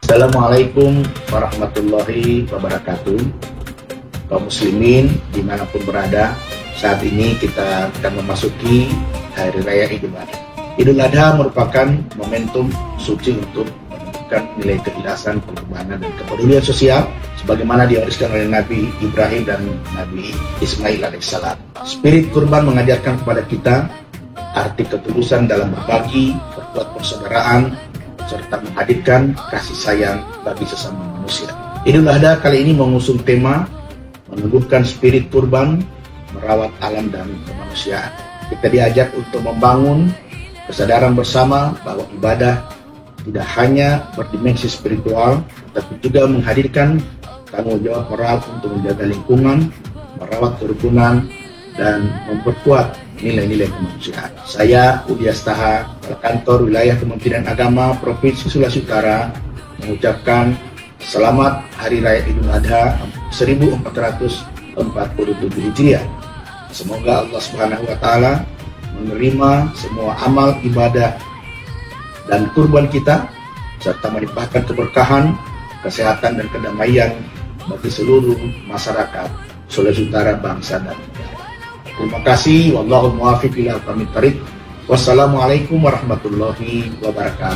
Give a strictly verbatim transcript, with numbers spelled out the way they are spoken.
Assalamualaikum warahmatullahi wabarakatuh. Kaum muslimin dimanapun berada, saat ini kita akan memasuki Hari Raya Idul Adha. Idul Adha merupakan momentum suci untuk menunjukkan nilai keikhlasan, pengorbanan, dan kepedulian sosial sebagaimana diwariskan oleh Nabi Ibrahim dan Nabi Ismail alaihissalam. Spirit kurban mengajarkan kepada kita arti ketulusan dalam berbagi, berbuat persaudaraan, serta menghadirkan kasih sayang bagi sesama manusia. Idul Adha kali ini mengusung tema menumbuhkan spirit kurban, merawat alam dan kemanusiaan. Kita diajak untuk membangun kesadaran bersama bahwa ibadah tidak hanya berdimensi spiritual, tapi juga menghadirkan tanggung jawab moral untuk menjaga lingkungan, merawat kerukunan, dan memperkuat nilai-nilai kemanusiaan. Saya Udi Astaha, Kepala Kantor Wilayah Kementerian Agama Provinsi Sulawesi Utara, mengucapkan selamat Hari Raya Idul Adha seribu empat ratus empat puluh tujuh Hijriah. Semoga Allah Subhanahu wa taala menerima semua amal ibadah dan kurban kita, serta melimpahkan keberkahan, kesehatan, dan kedamaian bagi seluruh masyarakat Sulawesi Utara, bangsa dan negara. Terima kasih. Wallahu muwaffiq ila aqwamit thoriq. Wassalamualaikum warahmatullahi wabarakatuh.